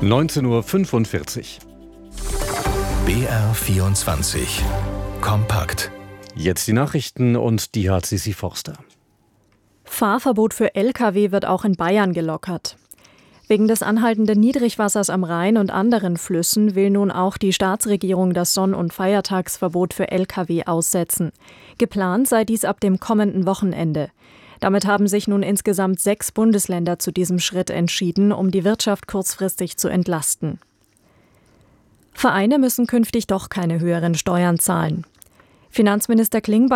19:45 Uhr. BR24 kompakt. Jetzt die Nachrichten und die hat Sissi Forster. Fahrverbot für Lkw wird auch in Bayern gelockert. Wegen des anhaltenden Niedrigwassers am Rhein und anderen Flüssen will nun auch die Staatsregierung das Sonn- und Feiertagsverbot für Lkw aussetzen. Geplant sei dies ab dem kommenden Wochenende. Damit haben sich nun insgesamt 6 Bundesländer zu diesem Schritt entschieden, um die Wirtschaft kurzfristig zu entlasten. Vereine müssen künftig doch keine höheren Steuern zahlen. Finanzminister Klingbeil